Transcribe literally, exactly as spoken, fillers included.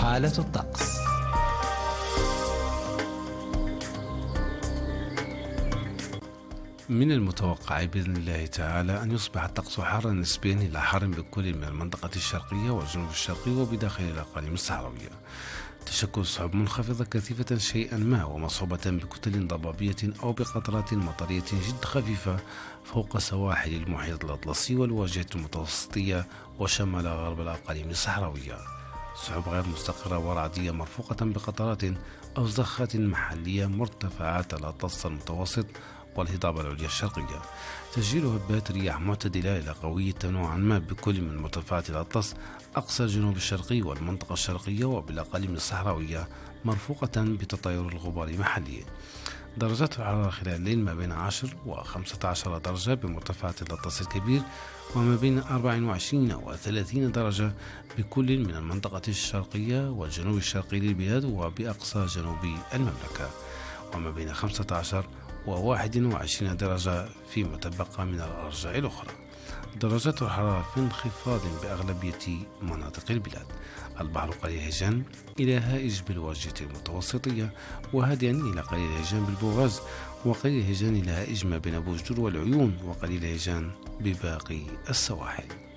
حالة الطقس. من المتوقع بإذن الله تعالى أن يصبح الطقس حارا نسبيا إلى حار بكل من المنطقة الشرقية والجنوب الشرقي وبداخل الأقاليم الصحراوية. تشكل سحب منخفضة كثيفة شيئا ما ومصحوبة بكتل ضبابية أو بقطرات مطرية جد خفيفة فوق سواحل المحيط الأطلسي والواجهة المتوسطية وشمال غرب الأقاليم الصحراوية. سحب غير مستقرة ورعدية مرفوقة بقطرات أو زخات محلية مرتفعات الأطلس المتوسط والهضبة العليا الشرقية. تسجيل هبات رياح معتدلة إلى قوية نوعا ما بكل من مرتفعات الأطلس أقصى الجنوب الشرقي والمنطقة الشرقية وبالأقاليم الصحراوية مرفوقة بتطاير الغبار محليا. درجات الحرارة خلال الليل ما بين عشر وخمسة عشر درجة بمرتفعات الأطلس الكبير وما بين أربع وعشرين وثلاثين درجة بكل من المنطقة الشرقية والجنوب الشرقي للبلاد وبأقصى جنوب المملكة، وما بين خمسة عشر وواحد وعشرين درجة فيما تبقى من الأرجاء الأخرى. درجات الحرارة في انخفاض بأغلبية مناطق البلاد. البحر قليل الهيجان إلى هائج بالواجهة المتوسطية وهادئا إلى قليل الهيجان بالبوغاز وقليل الهيجان إلى هائج ما بين بوجدور والعيون وقليل الهيجان بباقي السواحل.